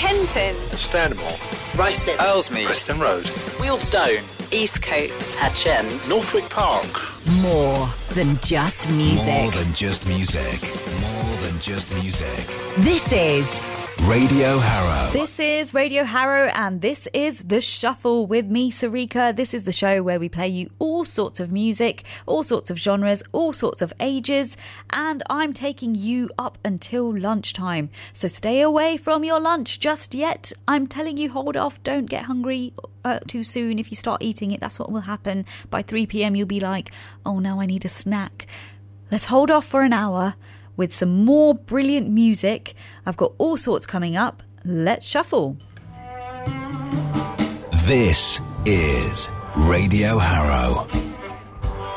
Kenton, Stanmore, Ruislip, Aylesmead, Preston Road, Wealdstone, Eastcote, Hatchend, Northwick Park. More than just music. More than just music. More than just music. This is Radio Harrow. This is Radio Harrow, and this is The Shuffle with me, Sarika. This is the show where we play you all sorts of music, all sorts of genres, all sorts of ages, and I'm taking you up until lunchtime. So stay away from your lunch just yet. I'm telling you, hold off. Don't get hungry too soon. If you start eating it, that's what will happen. By 3 p.m, you'll be like, oh, now I need a snack. Let's hold off for an hour with some more brilliant music. I've got all sorts coming up. Let's shuffle. This is Radio Harrow.